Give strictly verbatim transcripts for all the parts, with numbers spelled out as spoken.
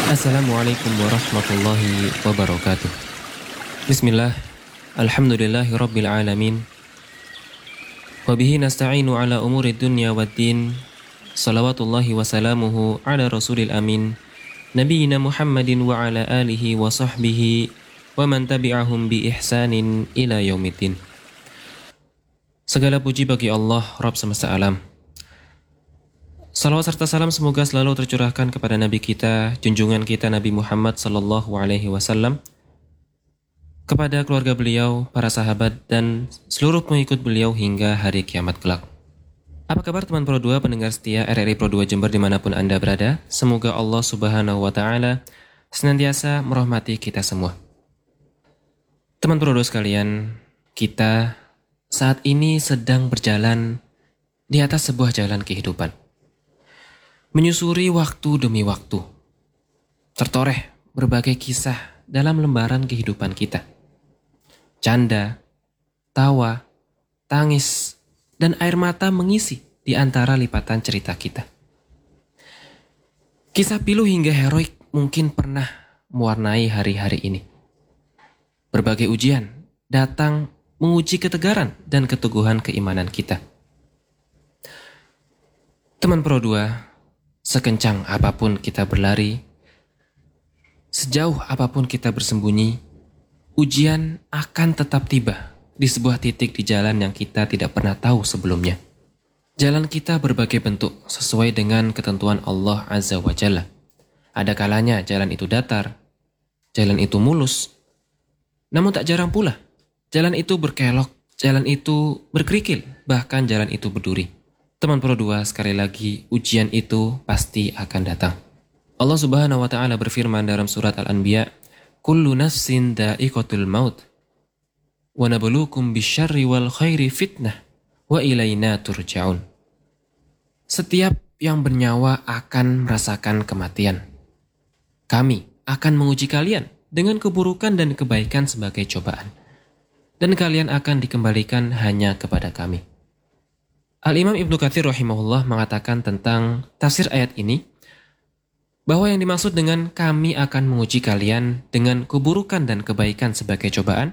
Assalamualaikum warahmatullahi wabarakatuh. Bismillah, alhamdulillahi rabbil alamin. Wabihi nasta'inu ala umuri dunya waddin. Salawatullahi wasalamuhu ala rasulil amin. Nabiina Muhammadin wa ala alihi wa sahbihi wa man tabi'ahum bi ihsanin ila yaumiddin. Segala puji bagi Allah, Rabb semesta alam. Salawat serta salam semoga selalu tercurahkan kepada Nabi kita, junjungan kita Nabi Muhammad sallallahu alaihi wasallam, kepada keluarga beliau, para sahabat, dan seluruh pengikut beliau hingga hari kiamat kelak. Apa kabar teman Pro dua, pendengar setia R R I Pro dua Jember dimanapun Anda berada? Semoga Allah subhanahu wa ta'ala senantiasa merahmati kita semua. Teman Pro dua sekalian, kita saat ini sedang berjalan di atas sebuah jalan kehidupan. Menyusuri waktu demi waktu, tertoreh berbagai kisah dalam lembaran kehidupan kita. Canda, tawa, tangis, dan air mata mengisi di antara lipatan cerita kita. Kisah pilu hingga heroik mungkin pernah mewarnai hari-hari ini. Berbagai ujian datang menguji ketegaran dan keteguhan keimanan kita. Teman Pro dua, sekencang apapun kita berlari, sejauh apapun kita bersembunyi, ujian akan tetap tiba di sebuah titik di jalan yang kita tidak pernah tahu sebelumnya. Jalan kita berbagai bentuk sesuai dengan ketentuan Allah Azza wa Jalla. Ada kalanya jalan itu datar, jalan itu mulus, namun tak jarang pula jalan itu berkelok, jalan itu berkerikil, bahkan jalan itu berduri. Teman Pro dua, sekali lagi ujian itu pasti akan datang. Allah subhanahu wa ta'ala berfirman dalam surat Al-Anbiya, Kullu nafsin da'iqatul maut, wa nabluukum bisyarri wal khairi fitnah, wa ilayna turja'un. Setiap yang bernyawa akan merasakan kematian. Kami akan menguji kalian dengan keburukan dan kebaikan sebagai cobaan. Dan kalian akan dikembalikan hanya kepada kami. Al-Imam Ibnu Katsir rahimahullah mengatakan tentang tafsir ayat ini, bahwa yang dimaksud dengan kami akan menguji kalian dengan keburukan dan kebaikan sebagai cobaan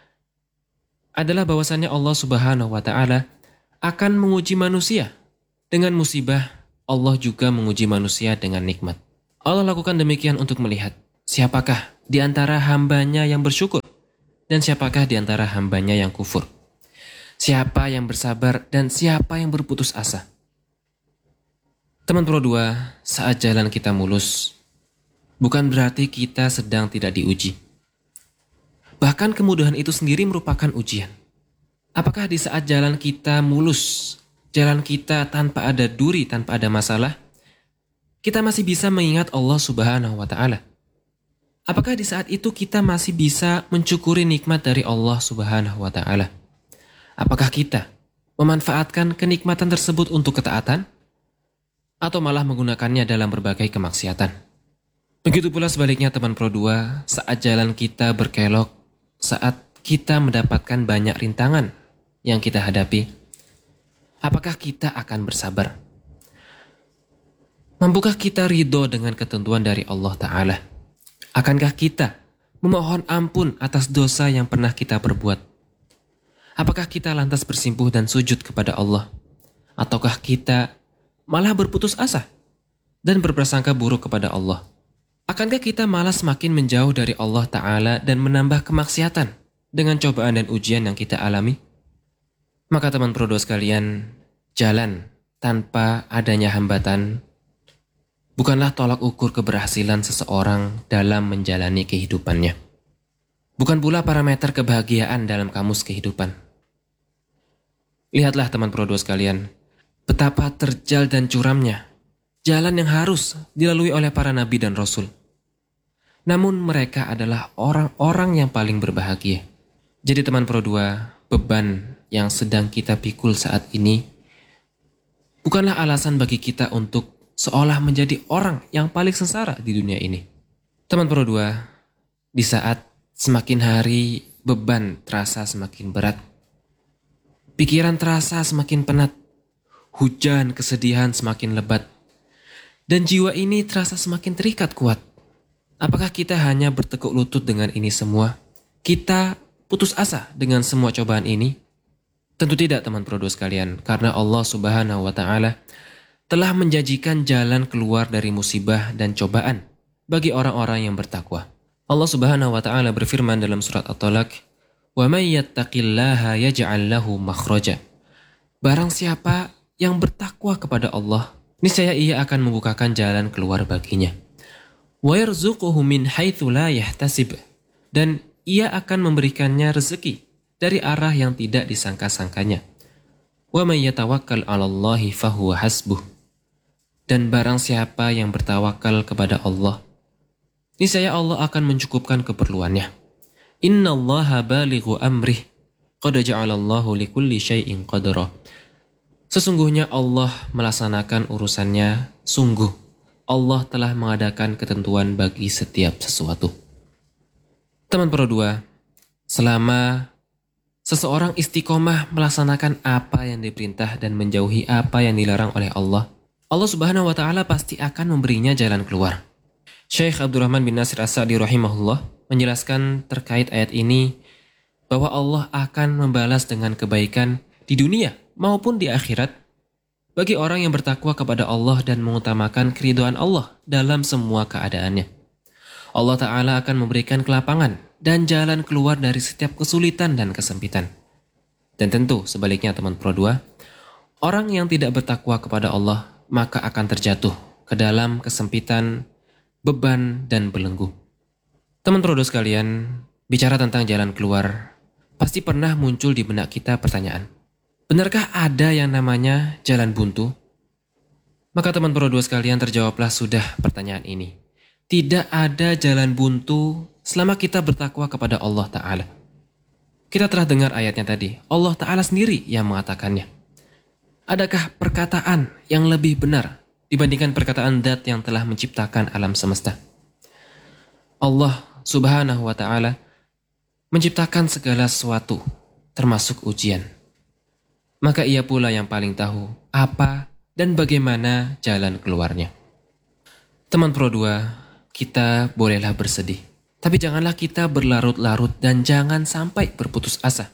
adalah bahwasannya Allah subhanahu wa ta'ala akan menguji manusia dengan musibah. Allah juga menguji manusia dengan nikmat. Allah lakukan demikian untuk melihat siapakah di antara hambanya yang bersyukur dan siapakah di antara hambanya yang kufur. Siapa yang bersabar dan siapa yang berputus asa. Teman Pro dua, saat jalan kita mulus, bukan berarti kita sedang tidak diuji. Bahkan kemudahan itu sendiri merupakan ujian. Apakah di saat jalan kita mulus, jalan kita tanpa ada duri, tanpa ada masalah, kita masih bisa mengingat Allah subhanahu wa ta'ala? Apakah di saat itu kita masih bisa mencukuri nikmat dari Allah subhanahu wa ta'ala? Apakah kita memanfaatkan kenikmatan tersebut untuk ketaatan? Atau malah menggunakannya dalam berbagai kemaksiatan? Begitu pula sebaliknya teman Pro dua, saat jalan kita berkelok, saat kita mendapatkan banyak rintangan yang kita hadapi, apakah kita akan bersabar? Mampukah kita ridho dengan ketentuan dari Allah Ta'ala? Akankah kita memohon ampun atas dosa yang pernah kita perbuat? Apakah kita lantas bersimpuh dan sujud kepada Allah? Ataukah kita malah berputus asa dan berprasangka buruk kepada Allah? Akankah kita malah semakin menjauh dari Allah Ta'ala dan menambah kemaksiatan dengan cobaan dan ujian yang kita alami? Maka teman Pro dua sekalian, jalan tanpa adanya hambatan bukanlah tolak ukur keberhasilan seseorang dalam menjalani kehidupannya. Bukan pula parameter kebahagiaan dalam kamus kehidupan. Lihatlah teman Pro dua sekalian, betapa terjal dan curamnya jalan yang harus dilalui oleh para nabi dan rasul. Namun mereka adalah orang-orang yang paling berbahagia. Jadi teman Pro dua, beban yang sedang kita pikul saat ini bukanlah alasan bagi kita untuk seolah menjadi orang yang paling sengsara di dunia ini. Teman Pro dua, di saat semakin hari beban terasa semakin berat, pikiran terasa semakin penat, hujan kesedihan semakin lebat, dan jiwa ini terasa semakin terikat kuat. Apakah kita hanya bertekuk lutut dengan ini semua? Kita putus asa dengan semua cobaan ini? Tentu tidak, teman Prodo sekalian, karena Allah Subhanahu wa taala telah menjanjikan jalan keluar dari musibah dan cobaan bagi orang-orang yang bertakwa. Allah Subhanahu wa taala berfirman dalam surat At-Talaq, "Wa may yattaqillaha yaj'al lahu makhraja." Barang siapa yang bertakwa kepada Allah, niscaya ia akan membukakan jalan keluar baginya. Wa yarzuquhu min haitsu la yahtasib. Dan ia akan memberikannya rezeki dari arah yang tidak disangka-sangkanya. Wa may yatawakkal 'alallahi fahuwa hasbuh. Dan barang siapa yang bertawakal kepada Allah, niscaya Allah akan mencukupkan keperluannya. Innallaha balighu amrih, qad ja'alallahu likulli syai'in qadra. Sesungguhnya Allah melaksanakan urusannya, sungguh Allah telah mengadakan ketentuan bagi setiap sesuatu. Teman Pro dua, selama seseorang istiqomah melaksanakan apa yang diperintah dan menjauhi apa yang dilarang oleh Allah, Allah Subhanahu wa taala pasti akan memberinya jalan keluar. Syekh Abdurrahman bin Nasir As-Sa'di rahimahullah menjelaskan terkait ayat ini bahwa Allah akan membalas dengan kebaikan di dunia maupun di akhirat bagi orang yang bertakwa kepada Allah dan mengutamakan keridhaan Allah dalam semua keadaannya. Allah Ta'ala akan memberikan kelapangan dan jalan keluar dari setiap kesulitan dan kesempitan. Dan tentu sebaliknya teman Pro dua, orang yang tidak bertakwa kepada Allah maka akan terjatuh ke dalam kesempitan, beban, dan belenggu. Teman Pro dua sekalian, bicara tentang jalan keluar, pasti pernah muncul di benak kita pertanyaan, benarkah ada yang namanya jalan buntu? Maka teman Pro dua sekalian, terjawablah sudah pertanyaan ini. Tidak ada jalan buntu selama kita bertakwa kepada Allah Ta'ala. Kita telah dengar ayatnya tadi, Allah Ta'ala sendiri yang mengatakannya. Adakah perkataan yang lebih benar dibandingkan perkataan Zat yang telah menciptakan alam semesta? Allah Subhanahu wa Ta'ala menciptakan segala sesuatu, termasuk ujian. Maka ia pula yang paling tahu apa dan bagaimana jalan keluarnya. Teman Pro dua, kita bolehlah bersedih, tapi janganlah kita berlarut-larut dan jangan sampai berputus asa.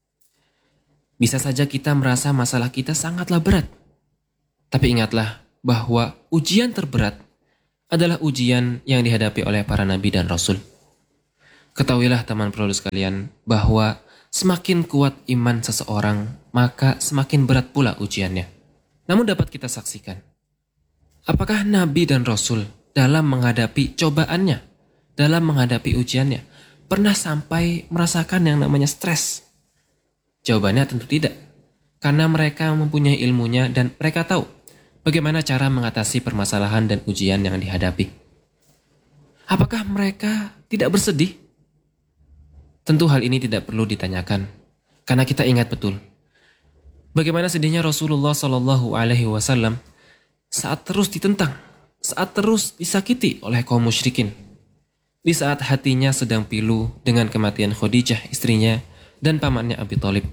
Bisa saja kita merasa masalah kita sangatlah berat. Tapi ingatlah bahwa ujian terberat adalah ujian yang dihadapi oleh para nabi dan rasul. Ketahuilah teman Pro dua sekalian bahwa semakin kuat iman seseorang, maka semakin berat pula ujiannya. Namun dapat kita saksikan, apakah nabi dan rasul dalam menghadapi cobaannya, dalam menghadapi ujiannya, pernah sampai merasakan yang namanya stres? Jawabannya tentu tidak, karena mereka mempunyai ilmunya dan mereka tahu bagaimana cara mengatasi permasalahan dan ujian yang dihadapi. Apakah mereka tidak bersedih? Tentu hal ini tidak perlu ditanyakan, karena kita ingat betul bagaimana sedihnya Rasulullah Shallallahu Alaihi Wasallam saat terus ditentang, saat terus disakiti oleh kaum musyrikin, di saat hatinya sedang pilu dengan kematian Khadijah istrinya dan pamannya Abi Thalib.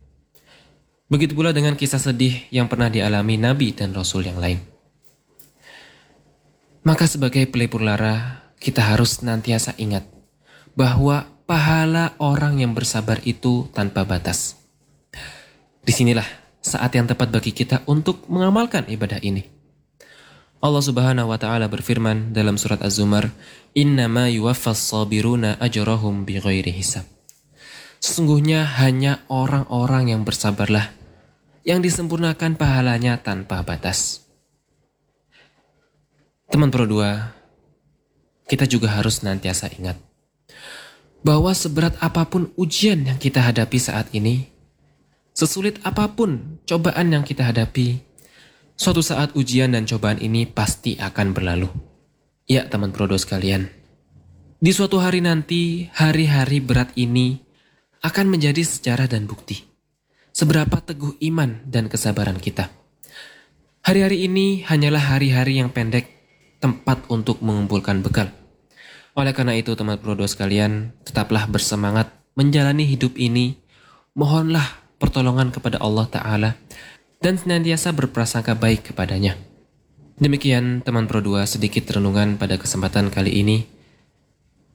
Begitu pula dengan kisah sedih yang pernah dialami Nabi dan Rasul yang lain. Maka sebagai pelipur lara, kita harus senantiasa ingat bahwa pahala orang yang bersabar itu tanpa batas. Disinilah saat yang tepat bagi kita untuk mengamalkan ibadah ini. Allah Subhanahu wa taala berfirman dalam surat Az-Zumar, "Innama yuwaffas sabiruna ajrahum bighairi hisab." Sesungguhnya hanya orang-orang yang bersabarlah yang disempurnakan pahalanya tanpa batas. Teman Pro dua, kita juga harus senantiasa ingat bahwa seberat apapun ujian yang kita hadapi saat ini, sesulit apapun cobaan yang kita hadapi, suatu saat ujian dan cobaan ini pasti akan berlalu. Ya teman Pro dua sekalian, di suatu hari nanti, hari-hari berat ini akan menjadi sejarah dan bukti seberapa teguh iman dan kesabaran kita. Hari-hari ini hanyalah hari-hari yang pendek, tempat untuk mengumpulkan bekal. Oleh karena itu teman Pro dua sekalian, tetaplah bersemangat menjalani hidup ini. Mohonlah pertolongan kepada Allah Ta'ala dan senantiasa berprasangka baik kepadanya. Demikian teman Pro dua, sedikit renungan pada kesempatan kali ini.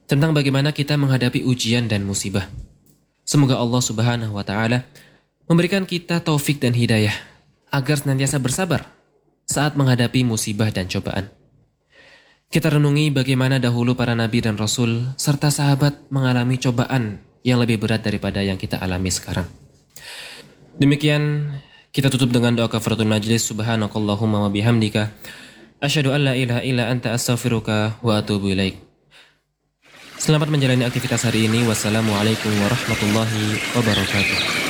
tentang bagaimana kita menghadapi ujian dan musibah. Semoga Allah Subhanahu wa taala memberikan kita taufik dan hidayah agar senantiasa bersabar saat menghadapi musibah dan cobaan. Kita renungi bagaimana dahulu para nabi dan rasul serta sahabat mengalami cobaan yang lebih berat daripada yang kita alami sekarang. Demikian kita tutup dengan doa kafaratul majlis. Subhanakallahumma wa bihamdika asyhadu an la ilaha illa anta astaghfiruka wa atubu ilaik. Selamat menjalani aktivitas hari ini. Wassalamualaikum warahmatullahi wabarakatuh.